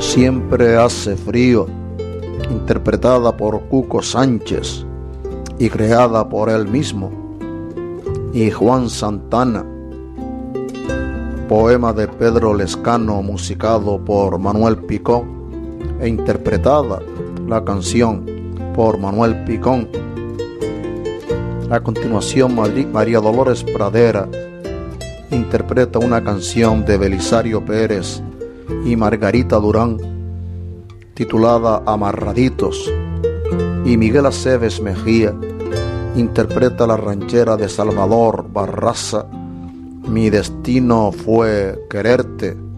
Siempre hace frío, interpretada por Cuco Sánchez y creada por él mismo y Juan Santana. Poema de Pedro Lescano musicado por Manuel Picón e interpretada la canción por Manuel Picón. A continuación, María Dolores Pradera interpreta una canción de Belisario Pérez y Margarita Durán titulada Amarraditos, y Miguel Aceves Mejía interpreta la ranchera de Salvador Barraza, Mi destino fue quererte,